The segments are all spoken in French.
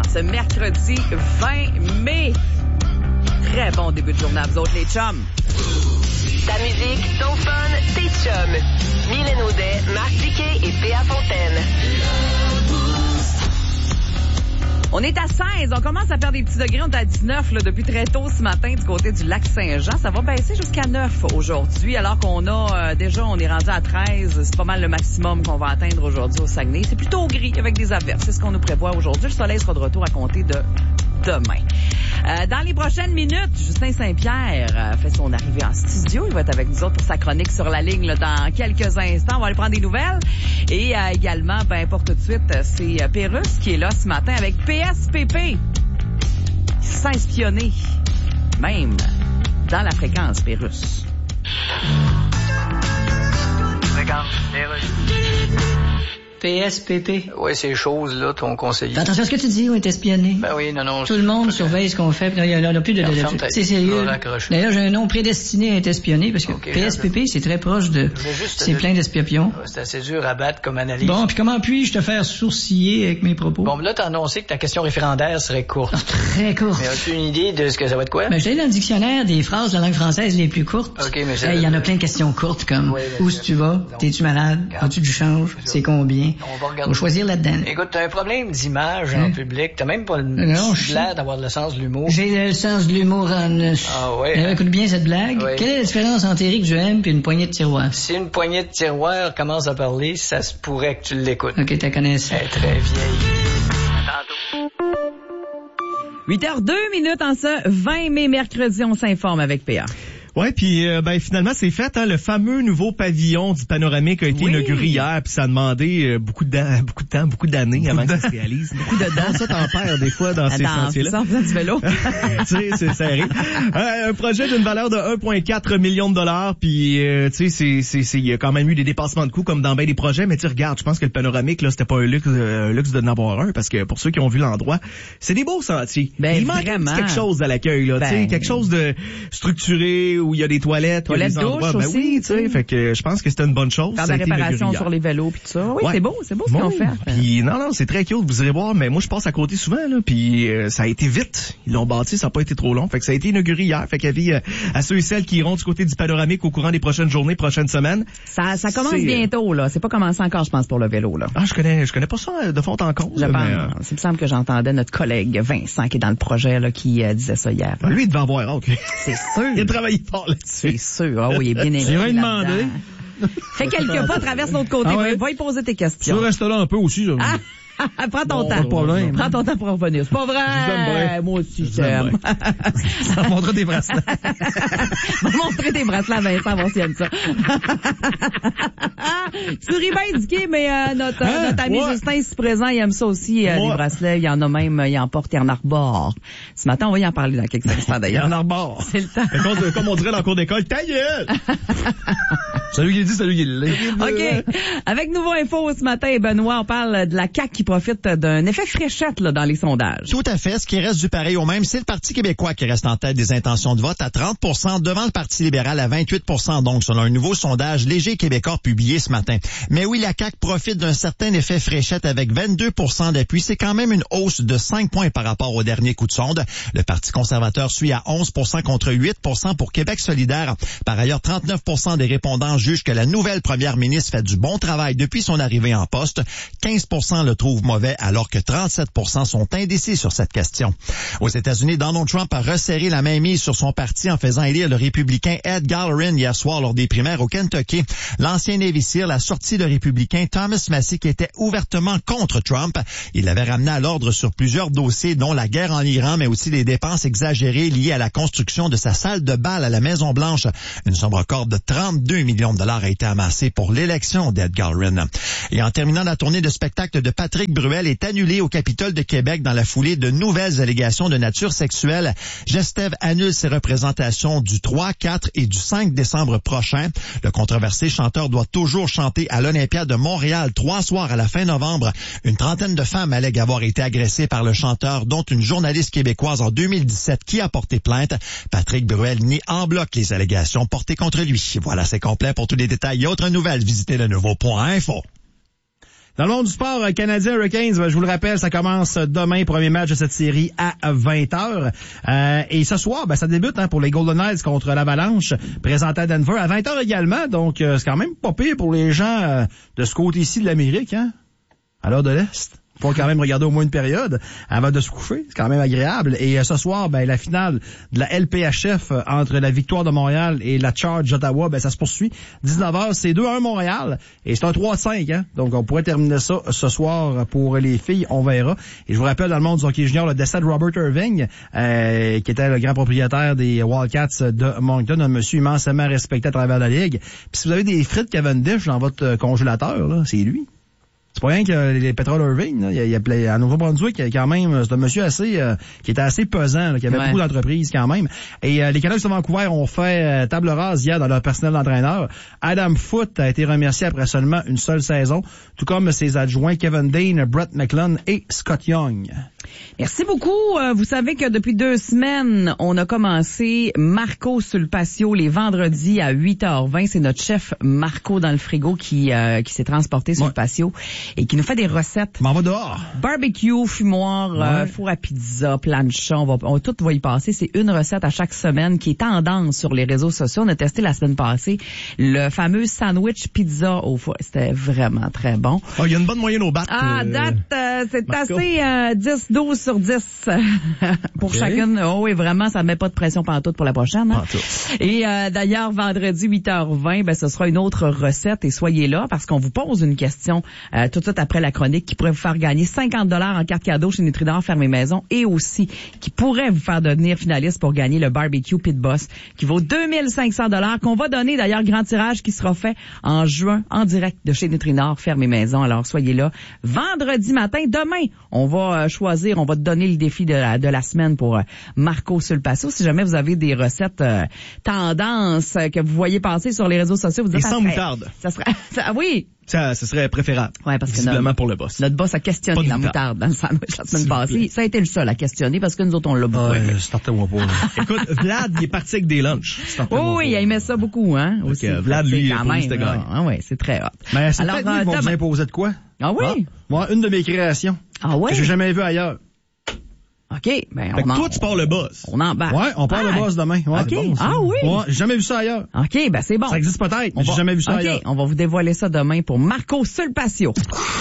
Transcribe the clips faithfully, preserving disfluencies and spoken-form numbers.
ce mercredi vingt mai. Très bon début de journée à vous autres, les chums. Ta musique, ton fun, tes chums. Mylène Audet, Marc Diquet et Péa Fontaine. On est à seize, on commence à perdre des petits degrés, on est à dix-neuf là, depuis très tôt ce matin du côté du lac Saint-Jean. Ça va baisser jusqu'à neuf aujourd'hui, alors qu'on a euh, déjà, on est rendu à treize. C'est pas mal le maximum qu'on va atteindre aujourd'hui au Saguenay. C'est plutôt gris avec des averses, c'est ce qu'on nous prévoit aujourd'hui. Le soleil sera de retour à compter de demain. Euh, dans les prochaines minutes, Justin Saint-Pierre euh, fait son arrivée en studio. Il va être avec nous autres pour sa chronique sur la ligne là, dans quelques instants. On va aller prendre des nouvelles. Et euh, également, ben pour tout de suite, c'est euh, Pérusse qui est là ce matin avec P S P P. Il se sent espionné, même dans la fréquence Pérusse. Fréquence Pérusse. P S P P. Oui, ces choses-là, ton conseiller. Fais attention à ce que tu dis, on est espionné. Ben oui, non, non. Tout le monde surveille ce qu'on fait. Il n'y en a plus de... de, de, de c'est sérieux. D'ailleurs, j'ai un nom prédestiné à être espionné parce que okay, P S P P, c'est très proche de... C'est plein d'espions. C'est assez dur à battre comme analyse. Bon, puis comment puis-je te faire sourciller avec mes propos? Bon, là, t'as annoncé que ta question référendaire serait courte. Oh, très courte. Mais as-tu une idée de ce que ça va être quoi? Ben, j'ai dans le dictionnaire des phrases de la langue française les plus courtes. OK, mais il hey, y en a plein de questions courtes comme oui, où est-ce que tu vas? T'es-tu malade? As-tu du change? C'est combien? On va regarder. Choisir là-dedans. Écoute, t'as un problème d'image hein? en public. T'as même pas le l'air d'avoir le sens de l'humour. J'ai le sens de l'humour en... Ah ouais. Hein? Écoute bien cette blague. Ouais. Quelle est la différence entre Éric Duhem et une poignée de tiroirs? Si une poignée de tiroirs commence à parler, ça se pourrait que tu l'écoutes. OK, t'as connais ça. Elle est très vieille. Tantôt. huit heures deux minutes en ce vingt mai, mercredi, on s'informe avec P A. Ouais, puis euh, ben finalement c'est fait, hein, le fameux nouveau pavillon du Panoramique a été oui. inauguré hier, puis ça a demandé euh, beaucoup de temps, beaucoup de temps, beaucoup d'années beaucoup avant de... que ça se réalise. Beaucoup de dents, ça t'en perds des fois dans Attends, ces sentiers-là. Attends, ça en faisant du vélo. Tu sais, c'est serré. Euh, un projet d'une valeur de un virgule quatre million de dollars, puis euh, tu sais, c'est c'est c'est il y a quand même eu des dépassements de coûts comme dans bien des projets, mais tu regardes, je pense que le Panoramique là, c'était pas un luxe, euh, un luxe de n'en avoir un, parce que pour ceux qui ont vu l'endroit, c'est des beaux sentiers. Ben, il manque vraiment. quelque chose à l'accueil là, ben... tu sais, quelque chose de structuré où il y a des toilettes, toilettes des endroits, douche ben aussi, oui, tu sais, fait que je pense que c'était une bonne chose. Faire de la réparation sur les vélos puis tout ça. Oui, ouais. c'est beau, c'est beau ce bon, qu'on fait. Puis non non, c'est très cute, vous irez voir, mais moi je passe à côté souvent là, puis euh, ça a été vite. Ils l'ont bâti, ça a pas été trop long. Fait que ça a été inauguré hier, fait qu'avis euh, à ceux et celles qui iront du côté du Panoramique au courant des prochaines journées, prochaines semaines. Ça ça commence bientôt là, c'est pas commencé encore je pense pour le vélo là. Ah, je connais je connais pas ça de fond en comble. Je mais, pense, euh... il me semble que j'entendais notre collègue Vincent qui est dans le projet là qui euh, disait ça hier. Ben, lui il devait avoir hâte. C'est sûr. Il a travaillé fort là-dessus. C'est sûr. Ah oui, il est bien J'ai rien demandé. Fais quelques pas, traverse l'autre côté. Ah ouais? Va y poser tes questions. Tu restes là un peu aussi. Ah! Prends ton bon, temps. Pas de problème. Prends ton temps pour revenir. C'est pas vrai. Moi aussi, je t'aime. Ça va montrer tes bracelets. Va montrer tes bracelets à Vincent, voir s'il aime ça. Tu ris bien, Dicky, mais euh, notre, hein? notre ami ouais. Justin, ici présent, il aime ça aussi, euh, ouais. les bracelets. Il y en a même, il en porte, il en arbore. Ce matin, on va y en parler dans quelques instants, d'ailleurs. Il en arbore. C'est le temps. Comme, comme on dirait dans le cours d'école, ta gueule! Salut qui dit, salut qui l'est. OK. Avec Nouveau Info ce matin, Benoît, on parle de la C A Q qui profite d'un effet fréchette là, dans les sondages. Tout à fait. Ce qui reste du pareil au même, c'est le Parti québécois qui reste en tête des intentions de vote à trente pour cent devant le Parti libéral à vingt-huit pour cent, donc selon un nouveau sondage Léger Québécois publié ce matin. Mais oui, la C A Q profite d'un certain effet fréchette avec vingt-deux pour cent d'appui. C'est quand même une hausse de cinq points par rapport au dernier coup de sonde. Le Parti conservateur suit à onze pour cent contre huit pour cent pour Québec solidaire. Par ailleurs, trente-neuf pour cent des répondants jugent que la nouvelle première ministre fait du bon travail depuis son arrivée en poste. quinze pour cent le trouvent mauvais, alors que trente-sept pour cent sont indécis sur cette question. Aux États-Unis, Donald Trump a resserré la mainmise sur son parti en faisant élire le républicain Ed Gallerin hier soir lors des primaires au Kentucky. L'ancien Navy SEAL a sorti le républicain Thomas Massie qui était ouvertement contre Trump. Il l'avait ramené à l'ordre sur plusieurs dossiers, dont la guerre en Iran, mais aussi les dépenses exagérées liées à la construction de sa salle de bal à la Maison-Blanche. Une somme record de trente-deux millions de dollars a été amassée pour l'élection d'Ed Gallerin. Et en terminant, la tournée de spectacle de Patrick Bruel est annulée au Capitole de Québec dans la foulée de nouvelles allégations de nature sexuelle. Gestev annule ses représentations du trois, quatre et du cinq décembre prochain. Le controversé chanteur doit toujours chanter à l'Olympia de Montréal trois soirs à la fin novembre. Une trentaine de femmes allèguent avoir été agressées par le chanteur, dont une journaliste québécoise en deux mille dix-sept qui a porté plainte. Patrick Bruel nie en bloc les allégations portées contre lui. Voilà, c'est complet. Pour tous les détails et autres nouvelles, visitez le nouveau point info. Dans le monde du sport, Canadien Hurricanes, je vous le rappelle, ça commence demain, premier match de cette série à vingt heures. Euh, et ce soir, ben, ça débute hein, pour les Golden Knights contre l'Avalanche, présenté à Denver à vingt heures également. Donc, euh, c'est quand même pas pire pour les gens euh, de ce côté-ci de l'Amérique, hein, à l'heure de l'Est. Faut quand même regarder au moins une période avant de se coucher. C'est quand même agréable. Et euh, ce soir, ben la finale de la L P H F euh, entre la Victoire de Montréal et la Charge d'Ottawa, ben ça se poursuit. dix-neuf heures, c'est deux à un Montréal. Et c'est un trois à cinq. Hein? Donc, on pourrait terminer ça ce soir pour les filles. On verra. Et je vous rappelle, dans le monde du hockey junior, le décès de Robert Irving, euh, qui était le grand propriétaire des Wildcats de Moncton, un monsieur immensément respecté à travers la Ligue. Puis si vous avez des frites Cavendish dans votre congélateur, là, c'est lui. C'est pas rien que les pétroles Irving, là. Il y a, il y a, à Nouveau-Brunswick, quand même, c'est un monsieur assez, euh, qui était assez pesant, là, qui avait ouais. beaucoup d'entreprises quand même. Et euh, les Canucks de Vancouver ont fait euh, table rase hier dans leur personnel d'entraîneur. Adam Foote a été remercié après seulement une seule saison, tout comme ses adjoints Kevin Dane, Brett McClellan et Scott Young. Merci beaucoup. Euh, vous savez que depuis deux semaines, on a commencé Marco sur le patio les vendredis à huit heures vingt. C'est notre chef Marco dans le frigo qui euh, qui s'est transporté sur ouais. le patio et qui nous fait des recettes. M'en va dehors. Barbecue, fumoir, ouais. euh, four à pizza, plancha, on va on, tout va y passer. C'est une recette à chaque semaine qui est tendance sur les réseaux sociaux. On a testé la semaine passée le fameux sandwich pizza au four. C'était vraiment très bon. Oh, il y a une bonne moyenne au bat. Ah, euh, date, euh, c'est Marco. assez euh, dix douze sur dix pour okay. chacune. Oh, et vraiment, ça ne met pas de pression pantoute pour la prochaine. Hein? Et euh, d'ailleurs, vendredi huit heures vingt, ben ce sera une autre recette et soyez là parce qu'on vous pose une question euh, tout de suite après la chronique qui pourrait vous faire gagner cinquante dollars en carte cadeau chez Nutridor Fermé Maison et aussi qui pourrait vous faire devenir finaliste pour gagner le barbecue Pit Boss qui vaut deux mille cinq cents dollars qu'on va donner d'ailleurs grand tirage qui sera fait en juin en direct de chez Nutridor Fermé Maison. Alors soyez là vendredi matin. Demain, on va euh, choisir, on va donner le défi de la, de la semaine pour euh, Marco sur le patio. Si jamais vous avez des recettes euh, tendances euh, que vous voyez passer sur les réseaux sociaux, vous dites, et sans serait, moutarde. Ça serait, ça, oui. Ça, ce serait préférable. Ouais, parce que visiblement notre, pour le boss. Notre boss a questionné la moutarde dans le sandwich la semaine passée. Ça a été le seul à questionner parce que nous autres, on l'a beaucoup aimé. Startez-moi pas. Écoute, Vlad, il est parti avec des lunchs. Oh oui, il aimait ça beaucoup, hein. Aussi. Okay, Vlad, lui, quand pour même, lui, c'était gagné. Ah ouais, c'est très hot. Mais c'est Alors, peut-être lui, ils vont vous imposer de quoi? Ah oui? Ah, moi, une de mes créations. Ah ouais? Que j'ai jamais vu ailleurs. OK, ben fait on en, toi tu pars le boss. On embarque. Ouais, on part ah, le boss demain. Ouais, OK. Bon, ah oui. Ouais, j'ai jamais vu ça ailleurs. OK, ben c'est bon. Ça existe peut-être, mais j'ai jamais vu ça okay, ailleurs. On va vous dévoiler ça demain pour Marco sur le patio.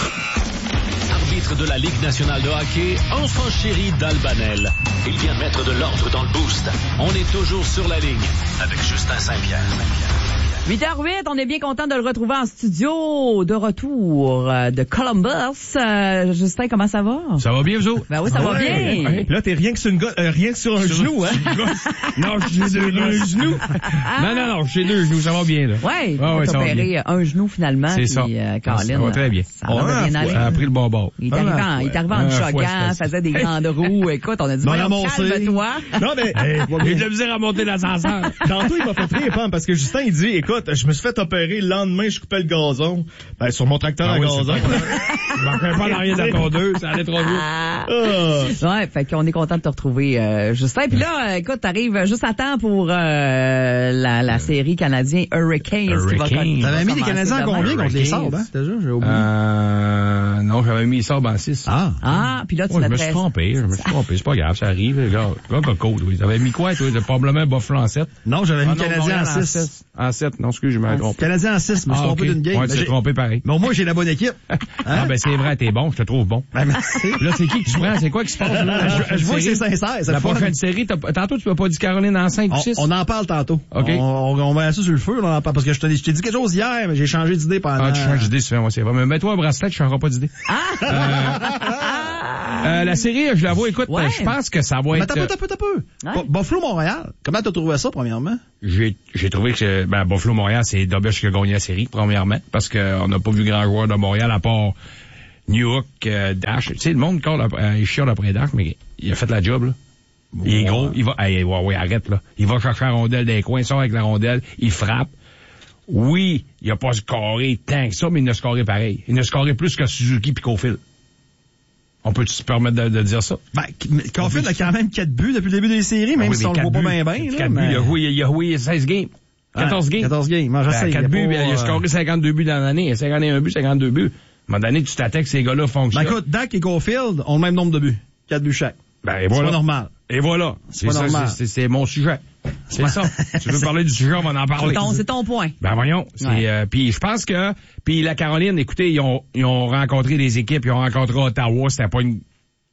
Arbitre de la Ligue nationale de hockey, enfant chéri d'Albanel. Il vient mettre de l'ordre dans le boost. On est toujours sur la ligne avec Justin Saint-Pierre. huit heures huit, on est bien content de le retrouver en studio, de retour euh, de Columbus. Euh, Justin, comment ça va? Ça va bien, vous autres? Ben oui, ça ah va ouais, bien. Ouais. Là, t'es rien que sur, une go- euh, rien que sur un sur genou, hein? Non, j'ai deux, deux genoux. Non, non, non, j'ai deux genoux, ça va bien, là. Ouais, ah, on ouais, a opéré un genou finalement. C'est puis, ça. Euh, Colin, ça va très bien. Ça va bien aller. Ça a pris le bon bord. Il est arrivé en, il est arrivé en choquant, faisait des grandes roues. Écoute, on a dit, calme-toi. Non, mais, hey, j'ai de la misère à monter l'ascenseur. Tantôt, il m'a fait rire, Pam, parce que Justin, il dit, écoute, je me suis fait opérer le lendemain, je coupais le gazon. Ben, sur mon tracteur ah à oui, gazon. Je manquais pas d'arrière de la tondeuse, ça allait trop vite. Ah. Ouais, fait qu'on est content de te retrouver, euh, Justin. Puis là, écoute, t'arrives juste à temps pour euh, la, la série canadien Hurricanes. Hurricanes. T'avais mis les Canadiens en combien contre les Sabres, hein? Déjà, j'ai oublié. Euh, non, j'avais mis les Sabres en six. Ah. Ah, puis là, tu ouais, l'as je me suis trompé, je me suis trompé. C'est pas grave, ça arrive. Regarde, regarde Coco, oui. T'avais mis quoi, toi? Probablement Buffalo en sept. Non, j'avais mis ah, Canadien en six. En sept, non, excuse, je me trompé. Canadien en six, mais je suis trompé d'une game. Ouais, tu t'es trompé pareil. Mais au moins, j'ai la bonne équipe. Hein? Ah, ben, c'est vrai, t'es bon, je te trouve bon. Ben, merci. Là, c'est qui que tu prends? C'est quoi qui se passe, là? Je vois que c'est sincère. La prochaine série, tantôt, tu m'as pas dit Caroline en cinq ou six? On en parle tantôt. OK. On, on met ça sur le feu, on en parle. Parce que je t'ai dit quelque chose hier, mais j'ai changé d'idée pendant... Ah, tu changes d'idée, c'est vrai, c'est vrai. Mais mets-toi un bracelet, tu changeras pas d'idée. Ah! Euh, euh, la série, je l'avoue, écoute, ouais. je pense que ça va mais être... Mais t'as peu, t'as peu, t'as peu. Buffalo-Montréal, comment t'as trouvé ça, premièrement? J'ai, j'ai trouvé que, ben, Buffalo-Montréal, c'est Dobich qui a gagné la série, premièrement, parce qu'on n'a pas vu grand joueur de Montréal à part New York, euh, Dash. Tu sais, le monde, quand euh, il chiale après Dash, mais il a fait la job, là. Il est gros, il va, hey, ouais, ouais, arrête, là. Il va chercher la rondelle dans les coins, il sort avec la rondelle, il frappe. Oui, il a pas scoré tant que ça, mais il a scoré pareil. Il a scoré plus que Suzuki pis Caulfield. On peut se permettre de, de dire ça? Ben, Caulfield a quand même quatre buts depuis le début des séries, même ah oui, si on le voit pas bien bien. quatre buts, il a joué, il a joué seize games. quatorze games. quatorze games. Moi, ben, quatre buts, pas, il a scoré cinquante-deux buts dans l'année. cinquante et un buts, cinquante-deux buts. À un moment donné, tu t'attends que ces gars-là fonctionnent. Ben écoute, Dak et Caulfield ont le même nombre de buts. Quatre buts chaque. Ben, et voilà. C'est pas normal. Et voilà. C'est, c'est pas normal. C'est, c'est mon sujet. C'est ça. Tu veux parler du sujet, on va en parler. C'est ton, c'est ton point. Ben voyons. C'est, ouais. euh, puis je pense que, puis la Caroline, écoutez, ils ont, ils ont rencontré des équipes, ils ont rencontré Ottawa, c'était pas une,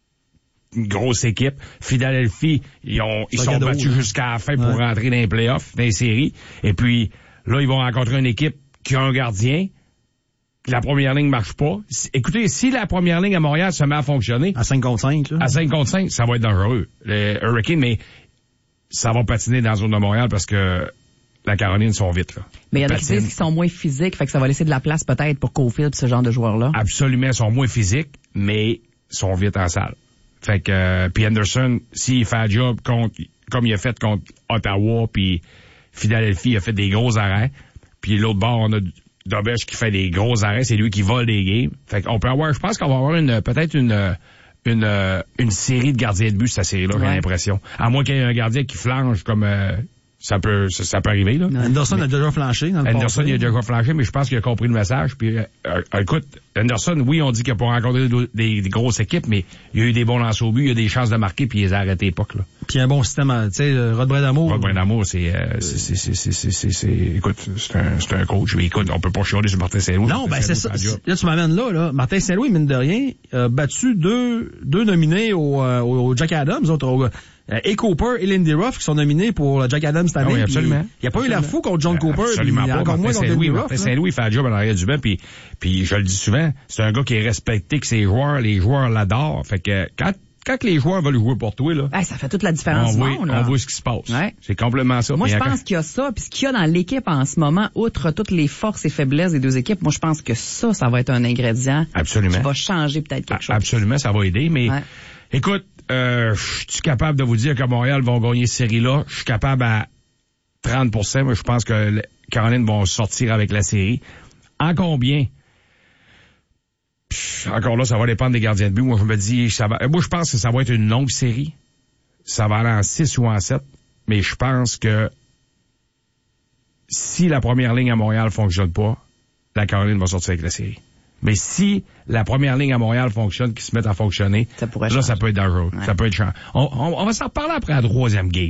une grosse équipe. Philadelphie, ils ont, ils sont cadeau, battus là. Jusqu'à la fin pour ouais. rentrer dans les playoffs, dans les séries. Et puis là, ils vont rencontrer une équipe qui a un gardien. La première ligne marche pas. Écoutez, si la première ligne à Montréal se met à fonctionner... À cinq contre cinq, là. À cinq contre cinq, ça va être dangereux. Les Hurricanes, mais ça va patiner dans la zone de Montréal parce que la Caroline sont vite, là. Mais il y en a qui disent qu'ils sont moins physiques, fait que ça va laisser de la place peut-être pour Caulfield et ce genre de joueurs-là. Absolument, ils sont moins physiques, mais sont vite en salle. Fait que, euh, puis Anderson, s'il fait un job contre, comme il a fait contre Ottawa, puis Philadelphie, il a fait des gros arrêts. Puis l'autre bord, on a Dobech qui fait des gros arrêts, c'est lui qui vole des games. Fait qu'on peut avoir, je pense qu'on va avoir une, peut-être une, une, une série de gardiens de but, cette série-là, ouais. J'ai l'impression. À moins qu'il y ait un gardien qui flanche comme, euh, ça peut, ça, ça peut arriver, là. Anderson mais, a déjà flanché dans le Anderson, passé. Il a déjà flanché, mais je pense qu'il a compris le message. Puis, euh, euh, écoute, Anderson, oui, on dit qu'il a pas rencontré des, des, des grosses équipes, mais il a eu des bons lancers au but, il a des chances de marquer, puis il les a arrêtés époque, là. Puis un bon système, tu sais, Rod Brindamour. Rod Brindamour, c'est, euh, c'est, c'est, c'est, c'est, c'est, c'est, c'est, écoute, c'est un, c'est un coach. Mais écoute, on peut pas chialer sur Martin Saint-Louis. Non, ben, c'est ça. Là, tu m'amènes là, là. Martin Saint-Louis, mine de rien, a battu deux, deux nominés au, euh, au Jack Adams, autres, au, Euh, et Cooper et Lindy Ruff qui sont nominés pour le Jack Adams cette année. Ah oui, absolument. Il n'y a pas absolument. Eu l'air fou contre John Cooper. Absolument puis, pas. Encore moins contre Lindy Ruff. Martin Saint-Louis fait un job en arrière du banc, puis, puis je le dis souvent, c'est un gars qui est respecté, que ses joueurs, les joueurs l'adorent. Fait que quand, quand les joueurs veulent jouer pour toi, là. Ah, ça fait toute la différence. On voit, monde, on voit ce qui se passe. Ouais. C'est complètement ça. Moi, je pense qu'il y a ça, puis ce qu'il y a dans l'équipe en ce moment, outre toutes les forces et faiblesses des deux équipes, moi, je pense que ça, ça va être un ingrédient. Absolument. Qui va changer peut-être quelque chose. Absolument, ça va aider, mais, ouais. Écoute, Euh, je suis capable de vous dire que Montréal vont gagner cette série-là. Je suis capable à trente pour cent. Moi, je pense que Caroline vont sortir avec la série. En combien? Pff, encore là, ça va dépendre des gardiens de but. Moi, je me dis, ça va, moi, je pense que ça va être une longue série. Ça va aller en six ou en sept. Mais je pense que si la première ligne à Montréal fonctionne pas, la Caroline va sortir avec la série. Mais si la première ligne à Montréal fonctionne, qui se met à fonctionner, ça pourrait là, changer. Ça peut être dangereux. Ouais. Ça peut être chiant. On, on, on va s'en reparler après la troisième game.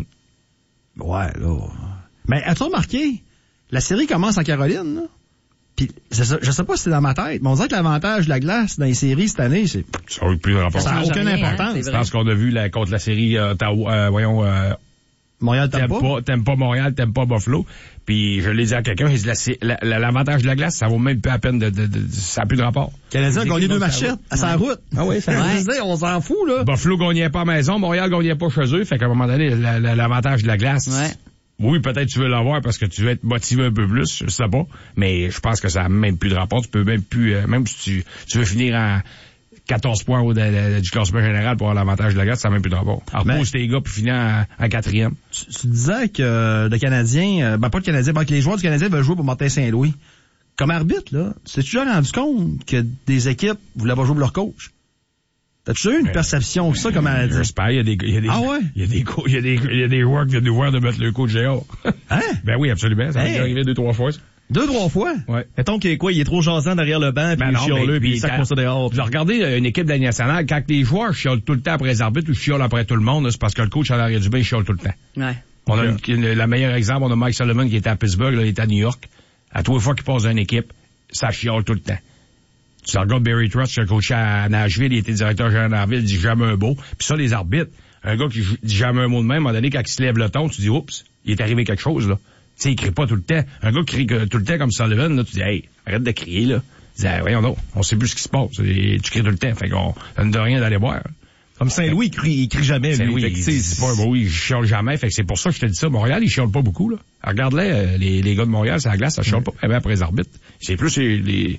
Ouais, là. Mais as-tu remarqué? La série commence en Caroline, là. Puis, je sais pas si c'est dans ma tête, mais on dirait que l'avantage de la glace dans les séries cette année, c'est... Ça n'a plus d'importance. Ça n'a aucune rien, importance. Hein, je pense qu'on a vu la, contre la série, euh, euh, voyons... Euh, Montréal t'aimes pas. pas? T'aimes pas Montréal, t'aimes pas Buffalo. Puis je l'ai dit à quelqu'un, j'ai dit, la, la, l'avantage de la glace, ça vaut même pas la peine de, de, de, de ça n'a plus de rapport. Canadien a gagné deux matchs à sa route. Ah oui, ça ouais. On s'en fout, là. Buffalo gagnait pas à maison, Montréal gagnait pas chez eux, fait qu'à un moment donné, la, la, l'avantage de la glace, ouais. Oui, peut-être tu veux l'avoir parce que tu veux être motivé un peu plus, je sais pas, mais je pense que ça n'a même plus de rapport. Tu peux même plus, euh, même si tu, tu veux finir en quatorze points au de, de, du classement général pour avoir l'avantage de la glace, ça n'a même plus de rapport. Alors, pose tes gars puis finir en, en quatrième. Tu, tu disais que euh, le Canadien, euh, ben pas le Canadien, ben que les joueurs du Canadien veulent jouer pour Martin Saint-Louis. Comme arbitre, là, t'es-tu déjà rendu compte que des équipes voulaient pas jouer pour leur coach? T'as-tu eu une perception que ça, comme elle a dit? J'espère, il y a des, il y a des, ah ouais? Il y a des, il y a des, il y a des joueurs qui viennent nous voir de mettre le coach dehors. Hein? Ben oui, absolument. Ça hey. m'est arrivé deux, trois fois. Deux, trois fois? Ouais. Mettons qu'il est quoi, il est trop jasant derrière le banc, puis ben il chiale, puis il sac sac ça dehors. J'ai regardé une équipe de la Ligue nationale, quand les joueurs chiolent tout le temps après les arbitres ou chiolent après tout le monde, là, c'est parce que le coach à l'arrière du banc, il chiole tout le temps. Ouais. On a une, la meilleure exemple, on a Mike Sullivan qui était à Pittsburgh, là, il était à New York. À tous les fois qu'il passe dans une équipe, ça chiole tout le temps. Tu regardes Barry Trotz, qui a coaché à Nashville, il était directeur général de Nashville, il dit jamais un mot. Puis ça, les arbitres, un gars qui dit jamais un mot de même, à un moment donné, quand il se lève le ton, tu dis, oups, il est arrivé quelque chose, là. Tu sais, il crie pas tout le temps. Un gars qui crie tout le temps comme Sullivan, là, tu dis, hey, arrête de crier, là. Tu dis, hey, voyons donc, on sait plus ce qui se passe. Et tu cries tout le temps. Fait qu'on donne de rien d'aller boire. Comme Saint-Louis, il crie, il crie jamais, Saint-Louis, lui. il, c'est, c'est pas un mot, il chiale jamais. Fait que c'est pour ça que je te dis ça. Montréal, il chiale pas beaucoup, là. Regarde-les, les, les gars de Montréal, c'est la glace, ça chiale mm. pas. Eh bien, après les arbitres. C'est plus les, les,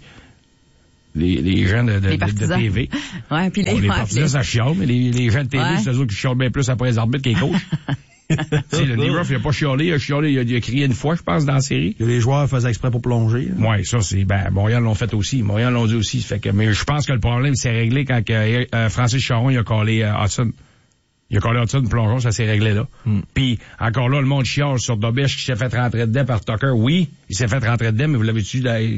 les, les gens de, de, les de, de T V. Ouais, puis les, bon, les ouais, partisans, les... ça chiale, mais les, les gens de T V, ouais. c'est eux qui chialent bien plus après les arbitres que les coachs. Tu sais, le Ruff, il a pas chialé, il a chialé, il a, il a crié une fois, je pense, dans la série. Que les joueurs faisaient exprès pour plonger. Hein. Ouais, ça, c'est, ben, Montréal l'ont fait aussi. Montréal l'ont dit aussi. Fait que, mais je pense que le problème s'est réglé quand que, euh, Francis Charon, il a collé euh, Hudson. Il a collé Hudson plongeon, ça s'est réglé là. Mm. Puis, encore là, le monde chiale sur Dobech qui s'est fait rentrer dedans par Tucker. Oui, il s'est fait rentrer dedans, mais vous l'avez-tu, là,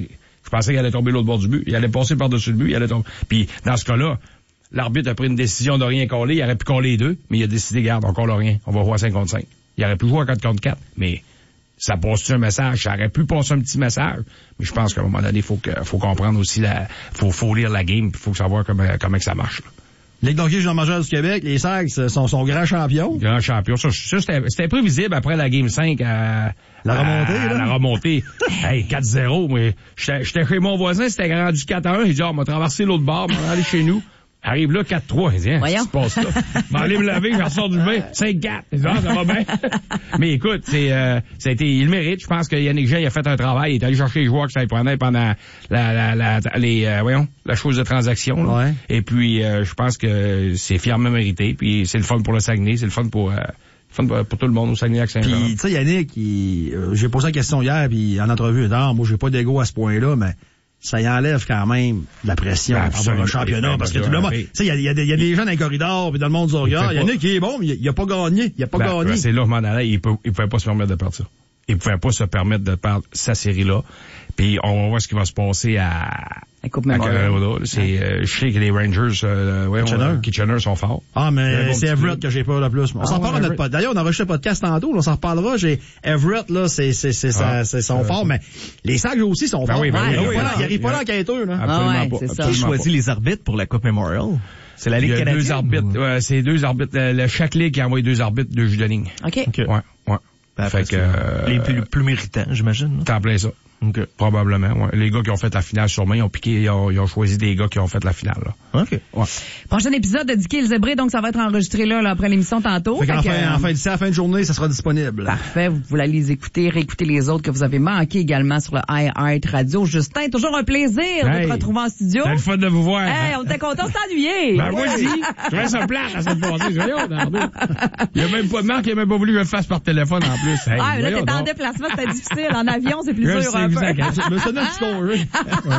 Je pensais qu'il allait tomber l'autre bord du but. Il allait passer par-dessus le but, il allait tomber. Puis, dans ce cas-là, l'arbitre a pris une décision de rien coller. Il aurait pu coller les deux, mais il a décidé, garde, on colle rien. On va jouer à cinq contre cinq. Il aurait pu jouer à quatre contre quatre, mais ça passe-tu un message? Ça aurait pu passer un petit message. Mais je pense qu'à un moment donné, il faut que, faut comprendre aussi la, faut, faut lire la game, il faut savoir comment, comment que ça marche, là. Ligue d'hockey junior majeur du Québec, les Sags sont, sont grands champions. Grands champions. Ça, ça c'était, c'était prévisible après la Game cinq à... La remontée, à, là. La remontée. Hey, quatre zéro, mais j'étais, j'étais chez mon voisin, c'était rendu quatre à un. Il dit, ah, on m'a traversé l'autre bord, on va aller chez nous. Arrive là, quatre trois. Il dit, hein, qu'est-ce qui se passe là? Je vais aller me laver, je ressors du bain. cinq quatre. Il dit, ah, ça va bien. Mais écoute, c'est, euh, ça a été, il le mérite. Je pense que Yannick Jean, il a fait un travail. Il est allé chercher les joueurs que ça lui prenait pendant la, la, la, les, euh, voyons, la chose de transaction, là. Ouais. Et puis, euh, je pense que c'est fièrement mérité. Puis, c'est le fun pour le Saguenay. C'est le fun pour, euh, fun pour, pour tout le monde au Saguenay-Lac-Saint-Jean. Puis, tu sais, Yannick, il, euh, j'ai posé la question hier, puis en entrevue, non, moi, j'ai pas d'ego à ce point-là, mais ça y enlève quand même de la pression Ben, pour un championnat, ben, parce que ben, tout le monde, ben, tu sais, il y a, y, a, y a des gens dans les corridors, puis dans le monde du regard, il y en a qui est bon, mais il a pas gagné, il a pas ben, gagné. Ben, c'est là, Mandala, il peut, il pouvait pas se permettre de perdre ça. Il pouvait pas se permettre de perdre sa série-là. Puis, on va voir ce qui va se passer à, La Coupe à Memorial. Colorado. C'est, euh, je sais que les Rangers, euh, ouais, Kitchener. on, Kitchener sont forts. Ah, mais bon c'est petit Everett club. que j'ai peur le plus. On Ah, s'en ouais, parle dans notre Everett. podcast. D'ailleurs, on enregistre le podcast tantôt, là, on s'en reparlera. J'ai Everett, là, c'est, c'est, c'est, Ah, ça, c'est son euh, fort, mais les Sags aussi sont Ben forts. oui, ben Ouais, oui, il arrive oui, pas là- oui. il arrive pas là enquêteux, là. Absolument Ah ouais, pas. c'est ça. Qui Absolument choisit pas. les arbitres pour la Coupe Memorial? C'est la Ligue Il y a canadienne? deux arbitres. Ouais, c'est deux arbitres. Le, le- chaque ligue a envoyé deux arbitres de jus de ligne. OK. OK. Ouais, ouais. Ben, Fait fait que, euh, les plus, plus méritants, j'imagine. là. T'en plein ça. OK. Probablement, ouais. Les gars qui ont fait la finale sûrement, ils ont piqué, ils ont, ils ont choisi des gars qui ont fait la finale, là. OK. Ouais. Prochain épisode de Dicky et le Zébré, donc ça va être enregistré là, là après l'émission tantôt. Fait qu'en Fait que, fin, euh, en fin, d'ici à la fin de journée, ça sera disponible. Parfait, vous pouvez aller les écouter, réécouter les autres que vous avez manqués également sur le iHeart Radio. Justin, toujours un plaisir de Hey, te retrouver en studio. C'est le fun de vous voir. Hey, on était contents de s'ennuyer. Ben, moi aussi. Je trouvais ça plate la semaine passée. Voyons, Nardo. Il y a même pas de marque, il a même pas voulu que je le fasse par téléphone en plus. Hey, Ah, mais là, voyons t'étais en donc. déplacement, c'était difficile. En avion, c'est plus Je dur sais, un peu. exact. Je me suis donné un petit congé. Ouais.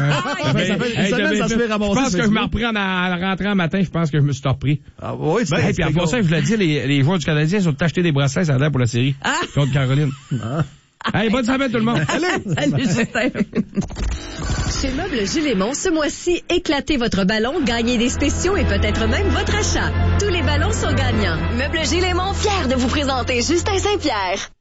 Ça fait- ça fait une Hey, semaine, t'avais ça se fait- fait ramasser Je pense sur que je me Facebook. reprends en rentrant un matin, je pense que je me suis repris. Ah, oui, Ben, hey, puis en passant, je l'ai dit, les, les joueurs du Canadien sont achetés des bracelets, ça a l'air pour la série. Ah. Contre Caroline. Hey, bonne semaine tout le monde. Salut, Justin. Chez Meubles Gilles Aymon, ce mois-ci, éclatez votre ballon, gagnez des spéciaux et peut-être même votre achat. Tous les ballons sont gagnants. Meubles Gilles Aymon, fier de vous présenter Justin Saint-Pierre.